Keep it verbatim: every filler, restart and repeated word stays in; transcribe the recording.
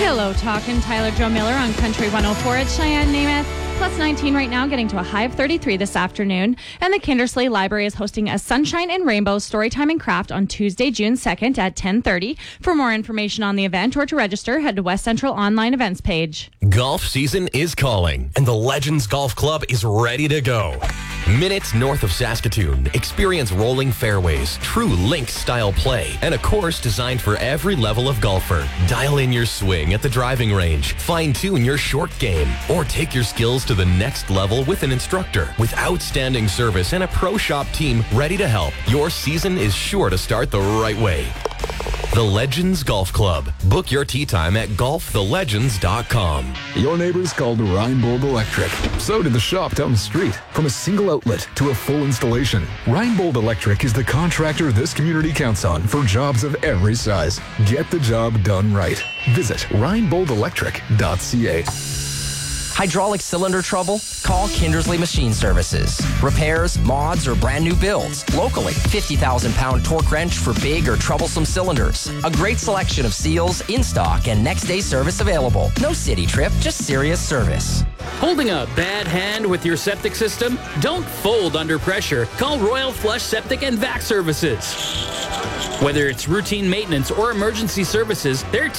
Pillow Talkin', Tyler Joe Miller on Country one oh four at Cheyenne, Namath. Plus nineteen right now, getting to a high of thirty-three this afternoon. And the Kindersley Library is hosting a Sunshine and Rainbow Storytime and Craft on Tuesday, June second at ten thirty. For more information on the event or to register, head to West Central Online Events page. Golf season is calling, and the Legends Golf Club is ready to go. Minutes north of Saskatoon, experience rolling fairways, true links-style play, and a course designed for every level of golfer. Dial in your swing at the driving range, fine-tune your short game, or take your skills to the next level with an instructor. With outstanding service and a pro shop team ready to help, your season is sure to start the right way. The Legends Golf Club. Book your tee time at golf the legends dot com. Your neighbors called Reinbold Electric. So did the shop down the street. From a single outlet to a full installation, Reinbold Electric is the contractor this community counts on for jobs of every size. Get the job done right. Visit reinbold electric dot c a. Hydraulic cylinder trouble? Call Kindersley Machine Services. Repairs, mods, or brand new builds. Locally, fifty thousand pound torque wrench for big or troublesome cylinders. A great selection of seals in stock and next day service available. No city trip, just serious service. Holding a bad hand with your septic system? Don't fold under pressure. Call Royal Flush Septic and Vac Services. Whether it's routine maintenance or emergency services, their